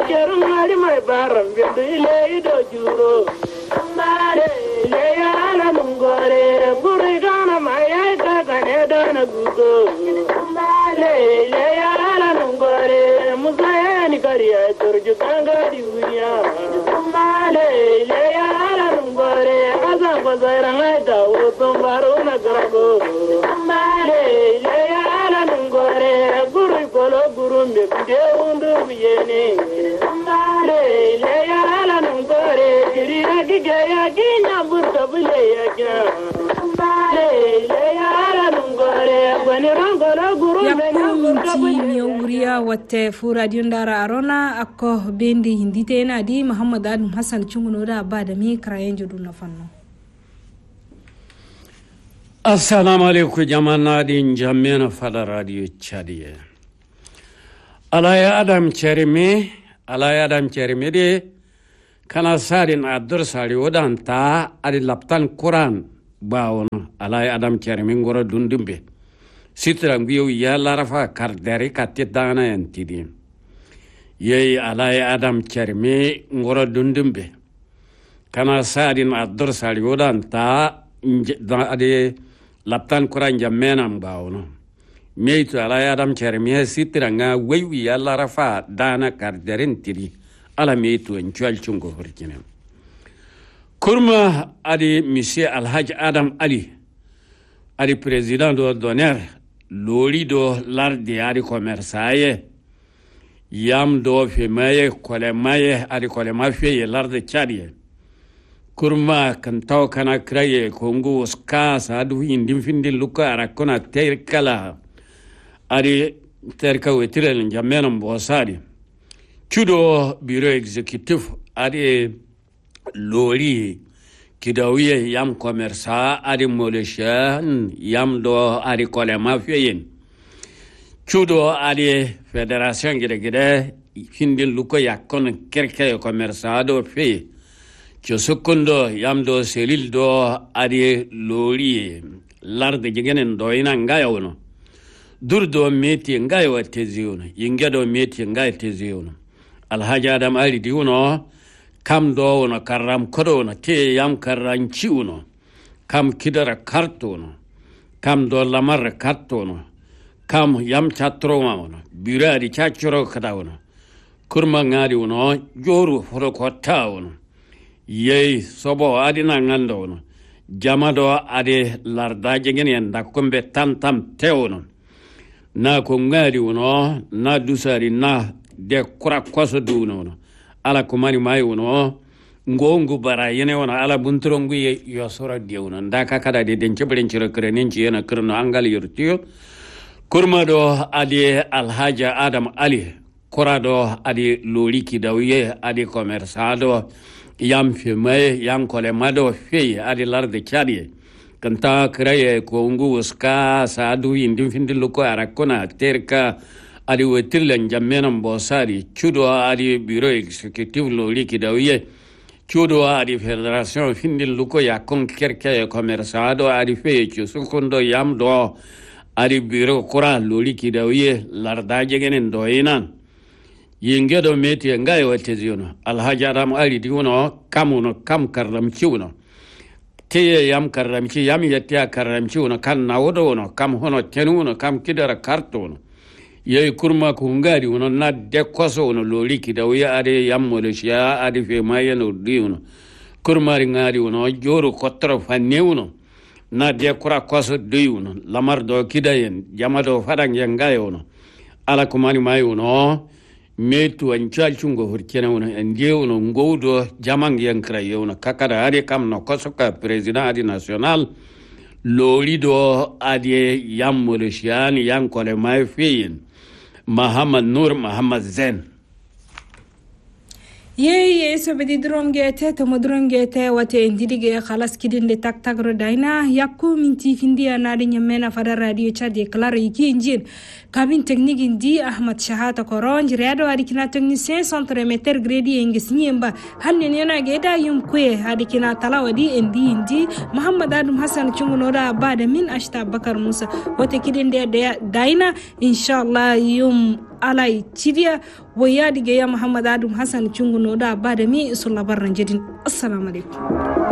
kerum mari mai baram bindu ile ido juro mare le ala nungore buri gana mai ka kane dana gugo mare le ala nungore musayani kariya turju kanga diunya mare le ala nungore azan bazara ngai dawo tombaro na garago mare le ala nungore buri kolo guru me de undu yene mare le ala nungore kirira gigaya ginya burta bule ya mare le ala nungore wani rangolo guru me na burta bule ya wate fura diundara arona akko bendi hindite na di Muhammad Adam Hassan chunguno da ba da mi krayen judu na fanno. Assalamu alaikum jama'na din jamena fada radio chadiye alaya adam cherime de kana sarin adur sari odanta adi laptan Quran bawon alaya adam cherime ngoro dundumbe sitra ngiyo ya larafa kardari katidana entidi yey alaya adam cherime ngoro dundumbe kana sarin adur sari odanta adi laptan Quran jamena mbawno meitu ala adam chermiya sitranga wewi alla rafa dana karderin tiri ala meitu enchual chungo horkine kurma adi monsieur alhaj adam ali president do d'honneur lori do lardi adi commerçaye yam do femaye kolemaye adi kolema feye lardi chadiye kurma kantaw kana kraye kongo ska sadu indim findin luka arakona terkala ari terka wetiren jamenam bosari chudo bureau executif ari lori kidawiye yam commerça ari moleshan yam do ari kolema feyen chudo ari federation gede findin luka yakon kerke commerça do fe Josukundo yamdo selil do ari lori larde jigenen do ina ngayono durdo meti ngayo teziuno yingado meti ngayo teziuno alhaji adam ali diuno kam do wono karam kodono te yam karanchiuno kam kidara kartono kam do lamar kartono kam yam chatromamono biradi chachoro kadawno kurma ngari uno joru foro kotawono yey sobo adina ngandono jamado ade larda jegen yanda kombe tantam tewno na ko ngari wono na dusari na de kura kwaso duno ala ko mari may wono ngongu bara yene wono ala bunturongu yo sora dewno ndaka kada de den cebren cire krenen ci yana krno angal yurtiyo kurmado ade alhaja adam ali korado ade loriki dawiye ade commerçado yam femaye yam kolemado feye adi larde chadiye kanta kraye kongu uska sadu indim findil luko arakona terka adi wetirlen jammenam bosari chudo adi bureau executive loli kidawiye chudo adi federation findil luko yakon kerke commerçado adi feye chusukundo yam do adi bureau kura loli kidawiye larda jegenen do inan yingedo meti ngayo wateziono alhaji adam ali diuno kamuno kam karram ciuno teye yam karram ci yam yetta karram ciuno kan nawodo kam hono tenuno kam kidara kartono yey kurma ko ngari wono na de koso wono loli kidawiya ade yam molesha ade fe mayeno diuno kurmari ngari wono joro kotro fanewuno na de kura koso diuno lamar do kidayen jamado fadan yangayo wono ala ko mani mayuno metu an chalchungo hurkena wono ende wono ngowdo jamang yankra yewno kakada ade kam no kosoka president adi national lorido adi yammole shiani yankole may feyin Muhammad Nur Muhammad Zen ye so bedi drum gete to modrum gete wate indidige khalas kidinde tak tagro daina yakku minti findi anade nyamena fada radio chade klaro yiki injin kabin technique indi Ahmad Shahata Koronj radio adikina technicien centre meter gredi engesnyemba hanne nena geda yumkwe adikina talawadi indi Muhammad Adam Hassan chungunoda bada min ashta Bakar Musa wate kidinde daina inshallah yum alai cidiya waya dige ya Muhammad Adam Hassan Cunguno da ba da mi su labaran jadin assalamu alaikum